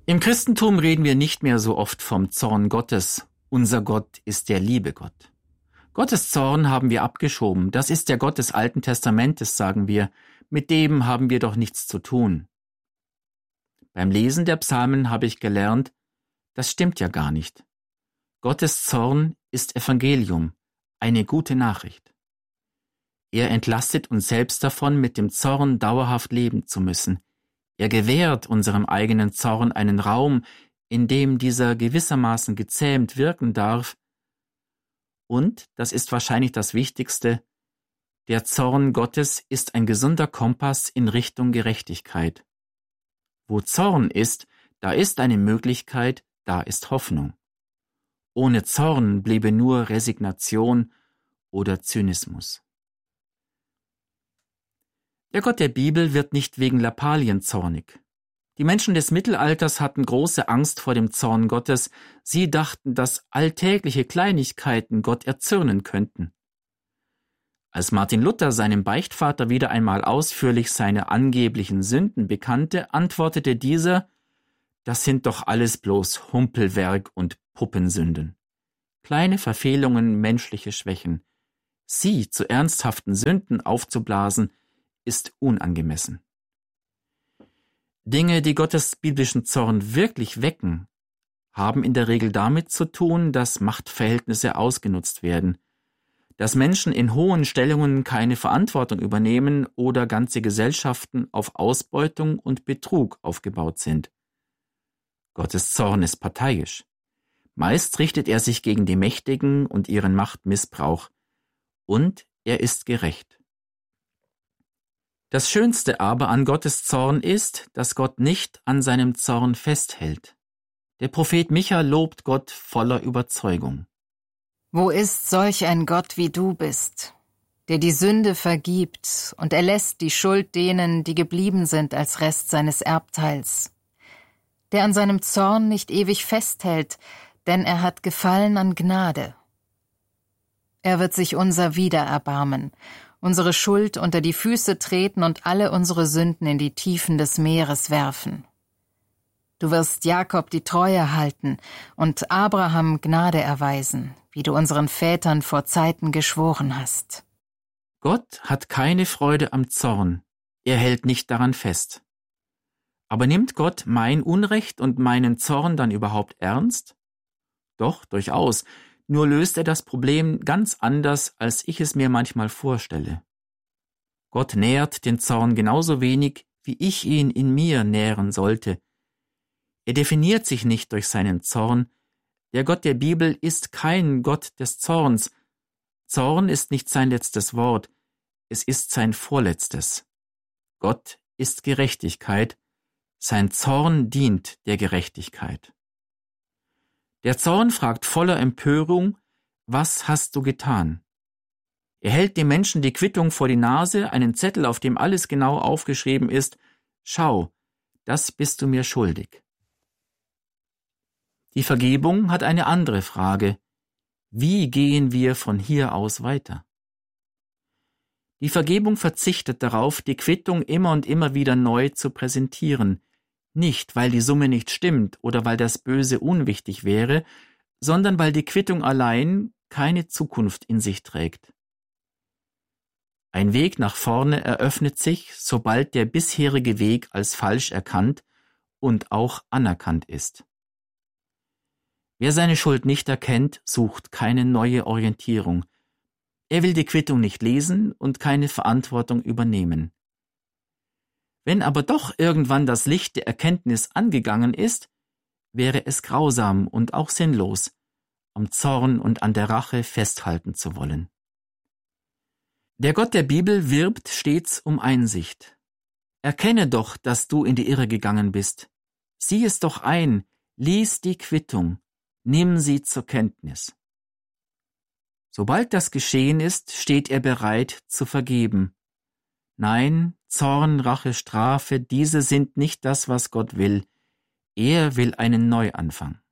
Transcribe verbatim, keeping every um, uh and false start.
Im Christentum reden wir nicht mehr so oft vom Zorn Gottes. Unser Gott ist der liebe Gott. Gottes Zorn haben wir abgeschoben. Das ist der Gott des Alten Testamentes, sagen wir. Mit dem haben wir doch nichts zu tun. Beim Lesen der Psalmen habe ich gelernt, das stimmt ja gar nicht. Gottes Zorn ist Evangelium, eine gute Nachricht. Er entlastet uns selbst davon, mit dem Zorn dauerhaft leben zu müssen. Er gewährt unserem eigenen Zorn einen Raum, in dem dieser gewissermaßen gezähmt wirken darf. Und, das ist wahrscheinlich das Wichtigste, der Zorn Gottes ist ein gesunder Kompass in Richtung Gerechtigkeit. Wo Zorn ist, da ist eine Möglichkeit, da ist Hoffnung. Ohne Zorn bliebe nur Resignation oder Zynismus. Der Gott der Bibel wird nicht wegen Lappalien zornig. Die Menschen des Mittelalters hatten große Angst vor dem Zorn Gottes. Sie dachten, dass alltägliche Kleinigkeiten Gott erzürnen könnten. Als Martin Luther seinem Beichtvater wieder einmal ausführlich seine angeblichen Sünden bekannte, antwortete dieser: Das sind doch alles bloß Humpelwerk und Puppensünden. Kleine Verfehlungen, menschliche Schwächen. Sie zu ernsthaften Sünden aufzublasen, ist unangemessen. Dinge, die Gottes biblischen Zorn wirklich wecken, haben in der Regel damit zu tun, dass Machtverhältnisse ausgenutzt werden, dass Menschen in hohen Stellungen keine Verantwortung übernehmen oder ganze Gesellschaften auf Ausbeutung und Betrug aufgebaut sind. Gottes Zorn ist parteiisch. Meist richtet er sich gegen die Mächtigen und ihren Machtmissbrauch. Und er ist gerecht. Das Schönste aber an Gottes Zorn ist, dass Gott nicht an seinem Zorn festhält. Der Prophet Micha lobt Gott voller Überzeugung. Wo ist solch ein Gott wie du bist, der die Sünde vergibt und erlässt die Schuld denen, die geblieben sind als Rest seines Erbteils, der an seinem Zorn nicht ewig festhält, denn er hat Gefallen an Gnade. Er wird sich unser wieder erbarmen, unsere Schuld unter die Füße treten und alle unsere Sünden in die Tiefen des Meeres werfen. Du wirst Jakob die Treue halten und Abraham Gnade erweisen, wie du unseren Vätern vor Zeiten geschworen hast. Gott hat keine Freude am Zorn, er hält nicht daran fest. Aber nimmt Gott mein Unrecht und meinen Zorn dann überhaupt ernst? Doch, durchaus. Nur löst er das Problem ganz anders, als ich es mir manchmal vorstelle. Gott nährt den Zorn genauso wenig, wie ich ihn in mir nähren sollte. Er definiert sich nicht durch seinen Zorn. Der Gott der Bibel ist kein Gott des Zorns. Zorn ist nicht sein letztes Wort, es ist sein vorletztes. Gott ist Gerechtigkeit, sein Zorn dient der Gerechtigkeit. Der Zorn fragt voller Empörung: Was hast du getan? Er hält dem Menschen die Quittung vor die Nase, einen Zettel, auf dem alles genau aufgeschrieben ist: Schau, das bist du mir schuldig. Die Vergebung hat eine andere Frage: Wie gehen wir von hier aus weiter? Die Vergebung verzichtet darauf, die Quittung immer und immer wieder neu zu präsentieren. Nicht, weil die Summe nicht stimmt oder weil das Böse unwichtig wäre, sondern weil die Quittung allein keine Zukunft in sich trägt. Ein Weg nach vorne eröffnet sich, sobald der bisherige Weg als falsch erkannt und auch anerkannt ist. Wer seine Schuld nicht erkennt, sucht keine neue Orientierung. Er will die Quittung nicht lesen und keine Verantwortung übernehmen. Wenn aber doch irgendwann das Licht der Erkenntnis angegangen ist, wäre es grausam und auch sinnlos, am Zorn und an der Rache festhalten zu wollen. Der Gott der Bibel wirbt stets um Einsicht. Erkenne doch, dass du in die Irre gegangen bist. Sieh es doch ein, lies die Quittung, nimm sie zur Kenntnis. Sobald das geschehen ist, steht er bereit zu vergeben. Nein, Zorn, Rache, Strafe, diese sind nicht das, was Gott will. Er will einen Neuanfang.